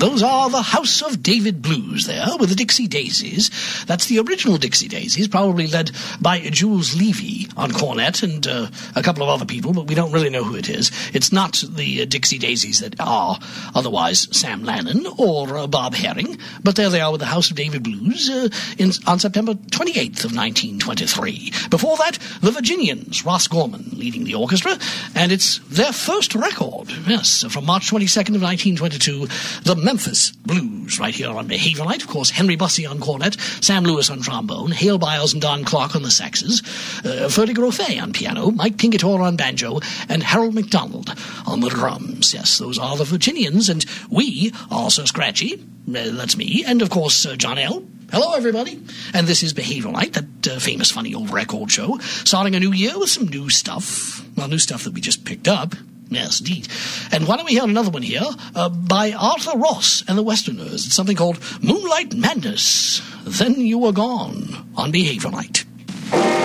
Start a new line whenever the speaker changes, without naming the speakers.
Those are the House of David Blues there, with the Dixie Daisies. That's the original Dixie Daisies, probably led by Jules Levy on cornet and a couple of other people, but we don't really know who it is. It's not the Dixie Daisies that are otherwise Sam Lannon or Bob Herring, but there they are with the House of David Blues on September 28th of 1923. Before that, the Virginians, Ross Gorman leading the orchestra, and it's their first record, yes, from March 22nd of 1922, the Memphis Blues, right here on Behaviorite. Of course, Henry Bussey on cornet, Sam Lewis on trombone, Hale Biles and Don Clark on the saxes, Ferdy Grofé on piano, Mike Pingatore on banjo, and Harold McDonald on the drums. Yes, those are the Virginians, and we are Sir Scratchy, that's me, and of course, John L. Hello, everybody. And this is Behaviorite, that famous, funny old record show, starting a new year with some new stuff. Well, new stuff that we just picked up. Yes, indeed. And why don't we hear another one here by Arthur Ross and the Westerners. It's something called Moonlight Madness. Then You Were Gone on Behaviorite.